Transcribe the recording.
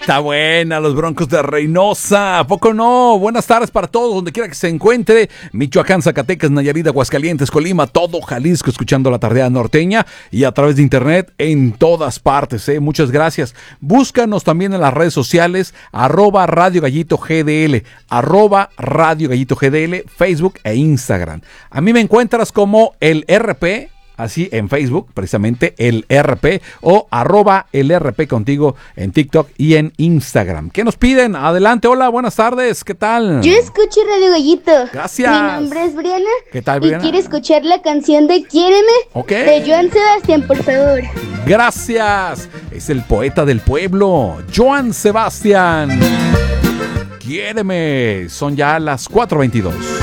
Está buena, los Broncos de Reynosa. ¿A poco no? Buenas tardes para todos, donde quiera que se encuentre. Michoacán, Zacatecas, Nayarit, Aguascalientes, Colima, todo Jalisco, escuchando la tardeada norteña y a través de internet en todas partes. Muchas gracias. Búscanos también en las redes sociales, @Radio Gallito GDL, @Radio Gallito GDL, Facebook e Instagram. A mí me encuentras como el RP, así en Facebook, precisamente el RP, o @el RP contigo en TikTok y en Instagram. ¿Qué nos piden? Adelante, hola, buenas tardes, ¿qué tal? Yo escucho Radio Gallito. Gracias. Mi nombre es Briana. ¿Qué tal, Briana? Y quiero escuchar la canción de Quiéreme, de Joan Sebastián, por favor. Gracias. Es el poeta del pueblo, Joan Sebastián. Quiéreme. Son ya las 4:22.